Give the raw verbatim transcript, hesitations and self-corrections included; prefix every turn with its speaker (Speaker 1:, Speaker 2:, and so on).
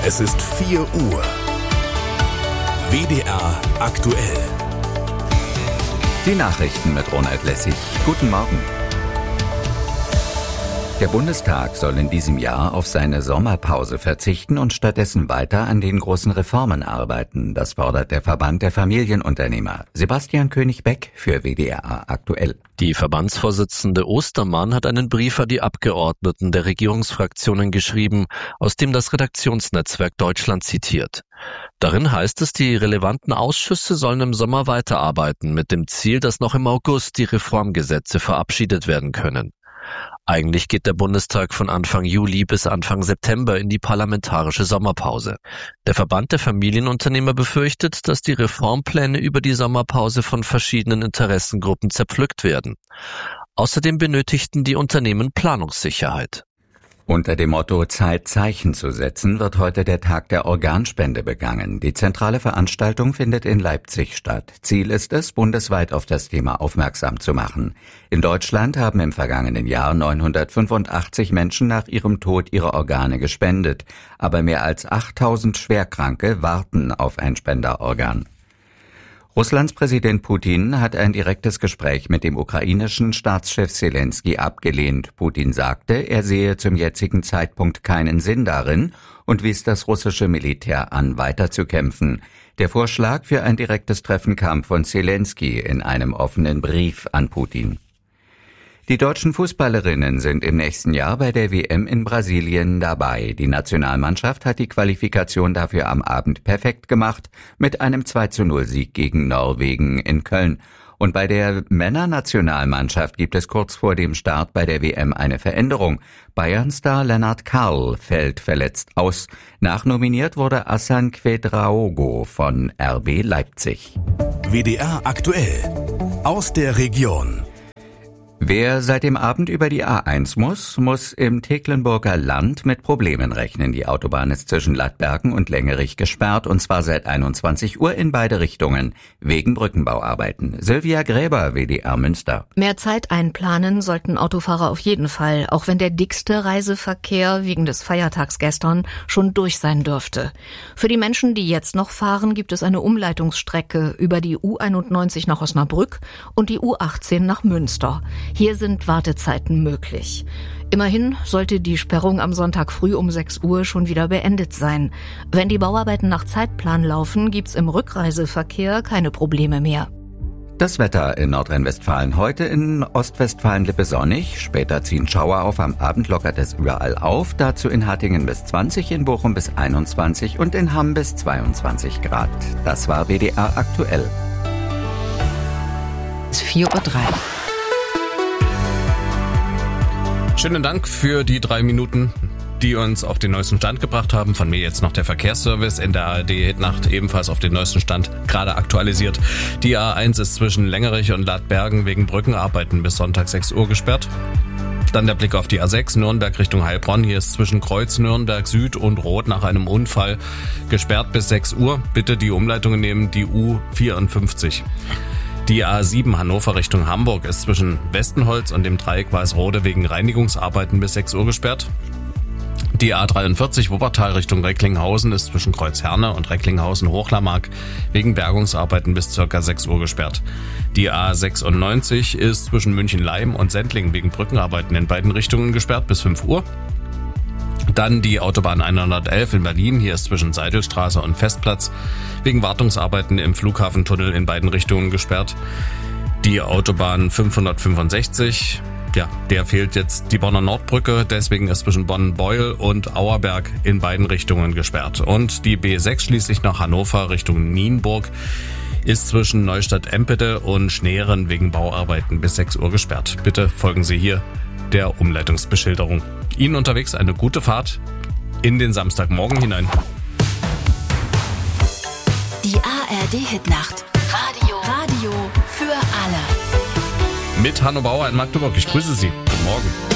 Speaker 1: Es ist vier Uhr. W D R aktuell.
Speaker 2: Die Nachrichten mit Ronald Lessig. Guten Morgen. Der Bundestag soll in diesem Jahr auf seine Sommerpause verzichten und stattdessen weiter an den großen Reformen arbeiten. Das fordert der Verband der Familienunternehmer. Sebastian König-Beck für W D R aktuell.
Speaker 3: Die Verbandsvorsitzende Ostermann hat einen Brief an die Abgeordneten der Regierungsfraktionen geschrieben, aus dem das Redaktionsnetzwerk Deutschland zitiert. Darin heißt es, die relevanten Ausschüsse sollen im Sommer weiterarbeiten, mit dem Ziel, dass noch im August die Reformgesetze verabschiedet werden können. Eigentlich geht der Bundestag von Anfang Juli bis Anfang September in die parlamentarische Sommerpause. Der Verband der Familienunternehmer befürchtet, dass die Reformpläne über die Sommerpause von verschiedenen Interessengruppen zerpflückt werden. Außerdem benötigten die Unternehmen Planungssicherheit.
Speaker 2: Unter dem Motto Zeit, Zeichen zu setzen, wird heute der Tag der Organspende begangen. Die zentrale Veranstaltung findet in Leipzig statt. Ziel ist es, bundesweit auf das Thema aufmerksam zu machen. In Deutschland haben im vergangenen Jahr neunhundertfünfundachtzig Menschen nach ihrem Tod ihre Organe gespendet. Aber mehr als achttausend Schwerkranke warten auf ein Spenderorgan. Russlands Präsident Putin hat ein direktes Gespräch mit dem ukrainischen Staatschef Selenskyj abgelehnt. Putin sagte, er sehe zum jetzigen Zeitpunkt keinen Sinn darin und wies das russische Militär an, weiterzukämpfen. Der Vorschlag für ein direktes Treffen kam von Selenskyj in einem offenen Brief an Putin. Die deutschen Fußballerinnen sind im nächsten Jahr bei der W M in Brasilien dabei. Die Nationalmannschaft hat die Qualifikation dafür am Abend perfekt gemacht mit einem zwei zu null Sieg gegen Norwegen in Köln. Und bei der Männernationalmannschaft gibt es kurz vor dem Start bei der W M eine Veränderung. Bayern-Star Lennart Karl fällt verletzt aus. Nachnominiert wurde Hassan Quedraogo von R B Leipzig.
Speaker 1: W D R aktuell. Aus der Region.
Speaker 2: Wer seit dem Abend über die A eins muss, muss im Tecklenburger Land mit Problemen rechnen. Die Autobahn ist zwischen Lattbergen und Längerich gesperrt, und zwar seit einundzwanzig Uhr in beide Richtungen, wegen Brückenbauarbeiten. Sylvia Gräber, W D R Münster.
Speaker 4: Mehr Zeit einplanen sollten Autofahrer auf jeden Fall, auch wenn der dickste Reiseverkehr wegen des Feiertags gestern schon durch sein dürfte. Für die Menschen, die jetzt noch fahren, gibt es eine Umleitungsstrecke über die U einundneunzig nach Osnabrück und die U achtzehn nach Münster. Hier sind Wartezeiten möglich. Immerhin sollte die Sperrung am Sonntag früh um sechs Uhr schon wieder beendet sein. Wenn die Bauarbeiten nach Zeitplan laufen, gibt's im Rückreiseverkehr keine Probleme mehr.
Speaker 2: Das Wetter in Nordrhein-Westfalen heute, in Ostwestfalen-Lippe sonnig. Später ziehen Schauer auf, am Abend lockert es überall auf. Dazu in Hattingen bis zwanzig, in Bochum bis einundzwanzig und in Hamm bis zweiundzwanzig Grad. Das war W D R aktuell.
Speaker 5: Es ist vier Uhr drei.
Speaker 6: Schönen Dank für die drei Minuten, die uns auf den neuesten Stand gebracht haben. Von mir jetzt noch der Verkehrsservice in der A R D-Hitnacht, ebenfalls auf den neuesten Stand, gerade aktualisiert. Die A eins ist zwischen Längerich und Lattbergen wegen Brückenarbeiten bis Sonntag sechs Uhr gesperrt. Dann der Blick auf die A sechs, Nürnberg Richtung Heilbronn. Hier ist zwischen Kreuz Nürnberg Süd und Rot nach einem Unfall gesperrt bis sechs Uhr. Bitte die Umleitungen nehmen, die U vierundfünfzig. Die A sieben Hannover Richtung Hamburg ist zwischen Westenholz und dem Dreieck Weißrode wegen Reinigungsarbeiten bis sechs Uhr gesperrt. Die A dreiundvierzig Wuppertal Richtung Recklinghausen ist zwischen Kreuzherne und Recklinghausen-Hochlammark wegen Bergungsarbeiten bis ca. sechs Uhr gesperrt. Die A sechsundneunzig ist zwischen München-Leim und Sendling wegen Brückenarbeiten in beiden Richtungen gesperrt bis fünf Uhr. Dann die Autobahn hundertelf in Berlin, hier ist zwischen Seidelstraße und Festplatz wegen Wartungsarbeiten im Flughafentunnel in beiden Richtungen gesperrt. Die Autobahn fünfhundertfünfundsechzig, ja, der fehlt jetzt die Bonner Nordbrücke, deswegen ist zwischen Bonn-Beuel und Auerberg in beiden Richtungen gesperrt. Und die B sechs schließlich nach Hannover Richtung Nienburg ist zwischen Neustadt-Empede und Schneeren wegen Bauarbeiten bis sechs Uhr gesperrt. Bitte folgen Sie hier der Umleitungsbeschilderung. Ihnen unterwegs eine gute Fahrt in den Samstagmorgen hinein.
Speaker 5: Die A R D-Hitnacht. Radio. Radio für alle.
Speaker 6: Mit Hanno Bauer in Magdeburg. Ich grüße Sie. Guten Morgen.